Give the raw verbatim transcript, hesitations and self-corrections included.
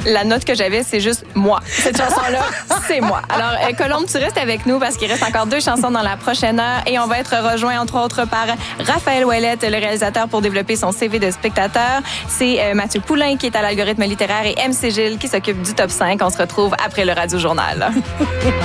La note que j'avais, c'est juste moi. Cette chanson-là, c'est moi. Alors, euh, Colombe, tu restes avec nous parce qu'il reste encore deux chansons dans la prochaine heure et on va être rejoint, entre autres, par Raphaël Ouellette, le réalisateur, pour développer son C V de spectateur. C'est euh, Mathieu Poulain qui est à l'algorithme littéraire et M C Gilles qui s'occupe du top cinq. On se retrouve après le Radio Journal.